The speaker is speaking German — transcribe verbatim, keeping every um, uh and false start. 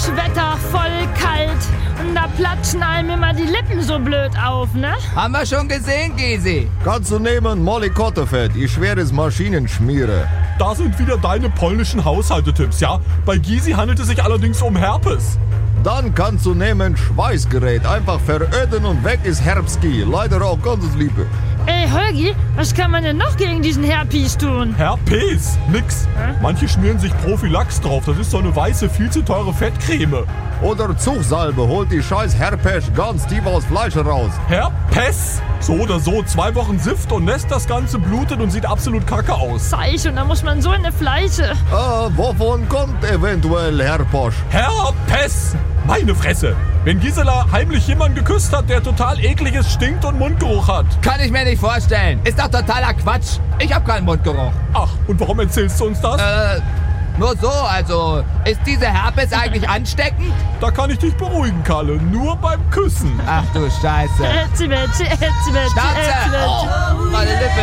Wetter, voll kalt. Und da platschen einem immer die Lippen so blöd auf, ne? Haben wir schon gesehen, Gysi. Kannst du nehmen Molly Kottefett, ihr schweres Maschinenschmiere. Da sind wieder deine polnischen Haushaltetipps, ja? Bei Gysi handelt es sich allerdings um Herpes. Dann kannst du nehmen Schweißgerät, einfach veröden und weg ist Herbstski. Leider auch ganz Liebe. Ey, Holgi, was kann man denn noch gegen diesen Herpes tun? Herpes? Nix. Hä? Manche schmieren sich Prophylax drauf. Das ist so eine weiße, viel zu teure Fettcreme. Oder Zugsalbe, holt die scheiß Herpes ganz tief aus Fleisch raus. Herpes? So oder so, zwei Wochen Sift und nässt, das Ganze blutet und sieht absolut kacke aus. Zeich, und da muss man so in eine Fleische. Ah, wovon kommt eventuell Herpes? Herpes! Meine Fresse! Wenn Gisela heimlich jemanden geküsst hat, der total ekliges stinkt und Mundgeruch hat. Kann ich mir nicht vorstellen. Ist doch totaler Quatsch. Ich hab keinen Mundgeruch. Ach, und warum erzählst du uns das? Äh, nur so, also, ist diese Herpes eigentlich ansteckend? Da kann ich dich beruhigen, Kalle. Nur beim Küssen. Ach du Scheiße. Ätzi, Ätzi, Ätzi, Ätzi, Schnauze! Ätzi, Ätzi. Oh, meine Lippe.